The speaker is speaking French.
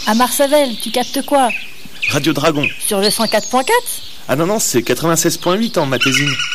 À Marsavel, tu captes quoi? Radio Dragon. Sur le 104.4? Ah non, c'est 96.8 en Matésine.